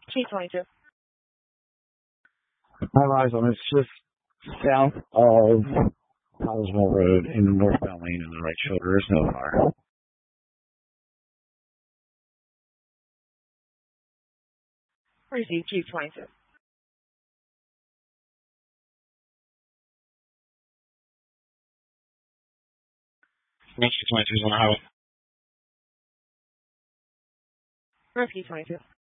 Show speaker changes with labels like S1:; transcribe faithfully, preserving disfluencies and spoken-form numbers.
S1: Chief twenty-two.
S2: Hi, Liza. It's just south of Hollisville Road in the northbound lane in the right shoulder. There's no fire.
S1: Receive Chief twenty-two.
S2: Chief twenty-two is on the highway.
S1: Rescue twenty-two.